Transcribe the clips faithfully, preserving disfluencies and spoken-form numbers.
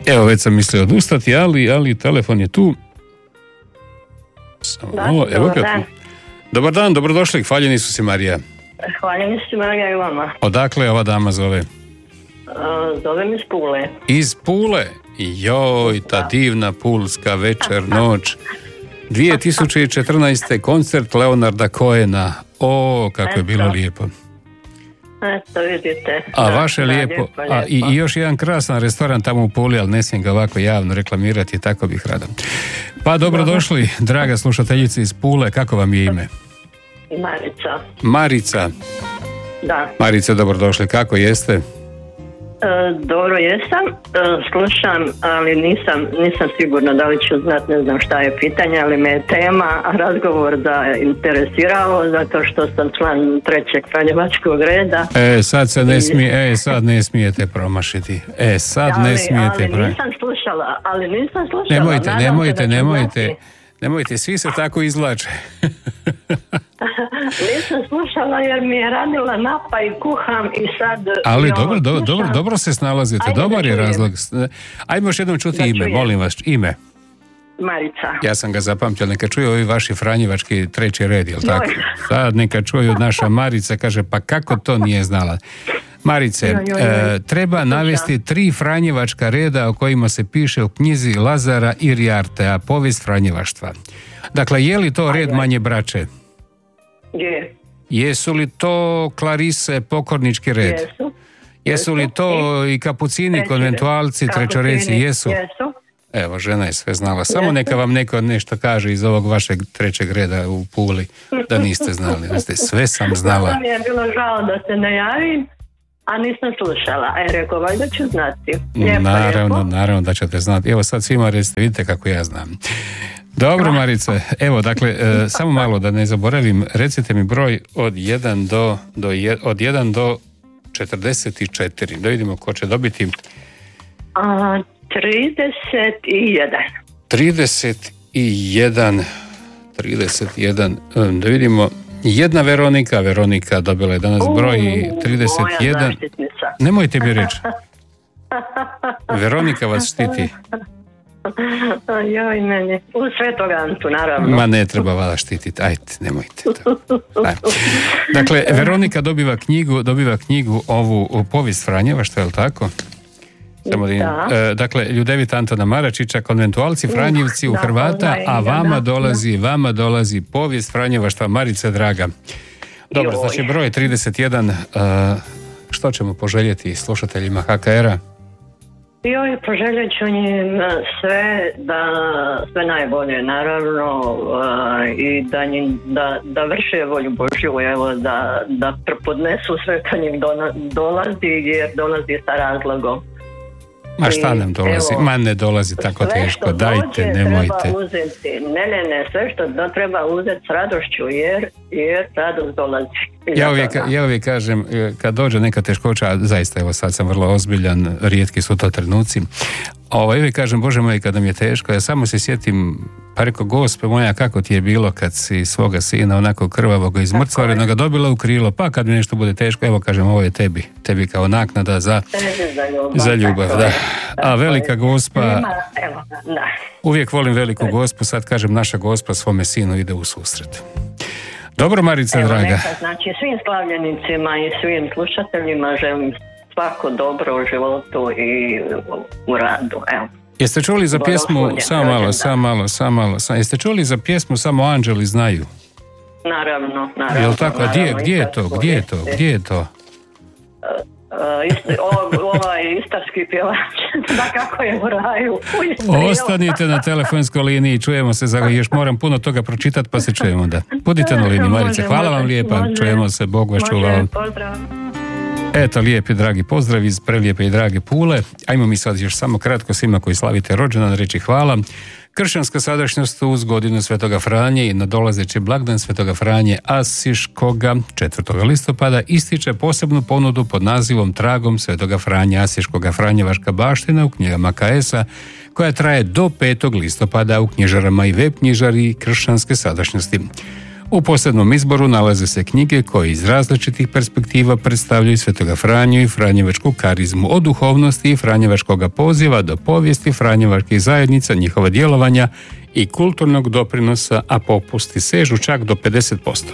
Evo, već sam mislio odustati, ali, ali telefon je tu. Samo, Da, evo dobar ga dan. tu. Dobar dan, dobrodošli, hvaljeni su si Marija. Hvaljeni su Marija i vama. Odakle ova dama zove? Uh, zovem iz Pule. Iz Pule. Joj, ta divna pulska večer, noć. dvije tisuće četrnaeste. koncert Leonarda Cohena. O, kako je bilo Eto. lijepo. Eto, vidite. A Da, vaše da, lijepo, lijepo, a i, lijepo. i još jedan krasan restoran tamo u Puli, ali ne smijem ga ovako javno reklamirati, tako bih rado. Pa dobrodošli, draga slušateljice iz Pule, kako vam je ime? Marica. Marica. Da. Marice, dobrodošli, kako jeste? E, dobro jesam, e, slušam, ali nisam, nisam sigurna da li ću znat, ne znam šta je pitanje, ali me je tema, razgovor da interesirao, zato što sam član trećeg franjevačkog reda. E, sad se ne smije, e, sad ne smijete promašiti. E, sad ali, ne smijete ali promašiti. nisam slušala, ali nisam slušala. Nemojte, nadam se nemojte, da ću nemojte, znati. nemojte, svi se tako izvlače. Nisam slušala jer mi je radila napa i kuham i sad... Ali i ovo dobro, dobro, slušam. dobro, dobro se snalazite, Ajde dobar da je čujem. razlog. Ajmo još jednom čuti Da ime, čujem. molim vas, ime. Marica. Ja sam ga zapamtio, neka čuju ovi vaši franjevački treći red, jel tako? Joj. Sad neka čuju naša Marica, kaže, pa kako to nije znala? Marice, Joj, joj, joj. e, treba navesti tri franjevačka reda o kojima se piše u knjizi Lazara i Rijartea, povijest franjevaštva. Dakle, je li to red manje braće? Je. Jesu li to Klarise, pokornički red? Jesu. Jesu li to i kapucini, Treći konventualci, red. trećoreci? Kapucini. Jesu? Jesu. Evo, žena je sve znala. Samo Jesu. neka vam neko nešto kaže iz ovog vašeg trećeg reda u Puli, da niste znali. Da ste, sve sam znala. Zato mi je bilo žao da se ne javim, a nisam slušala. A je rekao, valjda ću znati. Lijepo, Naravno, lijepo. naravno da ćete znati. Evo sad svima recite, vidite kako ja znam. Dobro, Marice, evo, dakle, e, samo malo da ne zaboravim, recite mi broj od jedan do, do, je, od jedan do četrdeset četiri. Da vidimo ko će dobiti. A, trideset jedan. trideset jedan. trideset jedan. Da vidimo. Jedna Veronika. Veronika dobila je danas broj trideset jedan. Moja zaštitnica. Nemojte mi reći. Veronika vas štiti. Joj, meni. U Svetog Antu, naravno. Ma ne treba vas štititi. Ajde, nemojte to. Ajde. Dakle, Veronika dobiva knjigu, dobiva knjigu ovu o povijest Franjevaštva, je li tako? Samo da, Da. e, dakle, Ljudevita Antona Maračića, konventualci Franjevci u da, Hrvata, poznajem a ga, vama da, dolazi, vama dolazi povijest Franjevaštva, Marice draga. Dobro, Joj. znači broj trideset jedan, e, što ćemo poželjeti slušateljima ha ka era? Joj, poželjet ću njim sve, da, sve najbolje, naravno, uh, i da, njim, da, da vrše volju Božju, evo, da, da podnesu sve što njim dona, dolazi, jer dolazi sa razlogom. Ma šta nam dolazi? Evo, Ma ne dolazi tako sve teško, što dajte, dođe nemojte. treba uzeti, ne, ne, ne, sve što do, treba uzeti s radošću, jer, jer radost dolazi. Ja uvijek, ja uvijek kažem, kad dođe neka teškoća, a zaista evo sad sam vrlo ozbiljan, rijetki su to trenuci, ovaj, uvijek kažem, Bože moj, kad nam je teško, ja samo se sjetim, pa rekao, Gospe moja, kako ti je bilo kad si svoga sina onako krvavoga izmrcvarenoga dobila u krilo, pa kad mi nešto bude teško, evo kažem, ovo je tebi, tebi kao naknada za, Za ljubav, za ljubav, tako da. je. A velika Gospa, Ima, evo, da. uvijek volim veliku Gospu, sad kažem, naša Gospa svome sinu ide u susret. Dobro, Marica Evo, draga. neka, znači svim slavljenicima i svim slušateljima želim svako dobro u životu i u, u radu. Evo. Jeste čuli za pjesmu, Blagoslovljen samo malo, rođendan. samo malo, samo malo, sam, jeste čuli za pjesmu Samo anđeli znaju? Naravno, naravno. Jel tako? A Gdje, naravno, gdje je to? istarsko, Gdje je to? jeste. Gdje je to? Uh, isti, ovo, ovaj istarski pjevač, da kako je u raju. U Istri, Ostanite na telefonskoj liniji, čujemo se, za još moram puno toga pročitati, pa se čujemo onda. Budite na liniji, Marice. Može, Hvala vam može, lijepa, može. čujemo se, Bog vas čuva. Može, pozdrav. Eto, lijepi, dragi pozdrav iz prelijepe i drage Pule. Ajmo mi sad još samo kratko svima koji slavite rođendan reći hvala. Kršćanska sadašnjost uz godinu Svetoga Franje i nadolazeći blagdan Svetoga Franje Asiškoga četvrtog listopada ističe posebnu ponudu pod nazivom Tragom Svetoga Franje Asiškoga Franjevaška baština u knjigama ka es a koja traje do petog listopada u knjižarama i web knjižari kršćanske sadašnjosti. U posebnom izboru nalaze se knjige koje iz različitih perspektiva predstavljaju Svetoga Franju i franjevačku karizmu, od duhovnosti i franjevačkog poziva do povijesti franjevačkih zajednica, njihova djelovanja i kulturnog doprinosa, a popusti sežu čak do pedeset posto.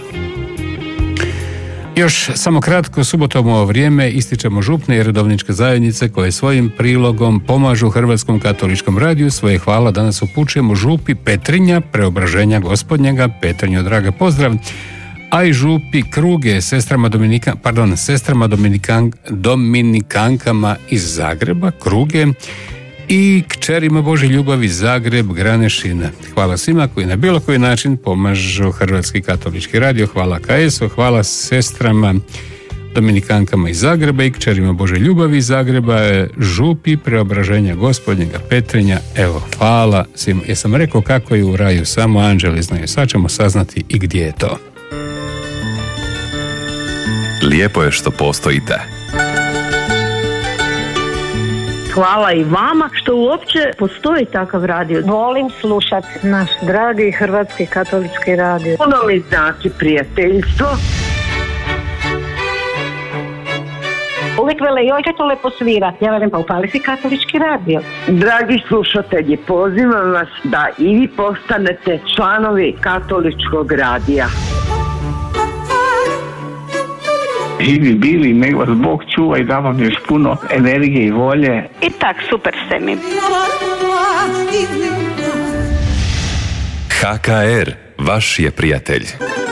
Još samo kratko, subotom u ovo vrijeme ističemo župne i redovničke zajednice koje svojim prilogom pomažu Hrvatskom katoličkom radiju. Svoje hvala danas upućujemo župi Petrinja, Preobraženja Gospodnjega, Petrinjo draga pozdrav, a i župi Kruge, sestrama Dominika, pardon, sestrama Dominikan, Dominikankama iz Zagreba, Kruge, i kćerima Božje ljubavi Zagreb, Granešina. Hvala svima koji na bilo koji način pomažu Hrvatski katolički radio. Hvala K S U, hvala sestrama Dominikankama iz Zagreba i kćerima Božje ljubavi iz Zagreba, župi Preobraženja Gospodnjega, Petrinja. Evo, hvala svima. Jesam rekao kako je u raju, samo anđeli znaju. Sad ćemo saznati i gdje je to. Lijepo je što postojite. Hvala i vama što uopće postoji takav radio. Volim slušati naš dragi Hrvatski katolički radio. Puno mi znači prijateljstvo. Uvijek vele, joj će to lepo svira. Ja velim, pa upali si katolički radio. Dragi slušatelji, pozivam vas da i vi postanete članovi katoličkog radija. Živi bili, nek vas Bog čuva i da vam još puno energije i volje. I tak, super ste mi. H K R, vaš je prijatelj.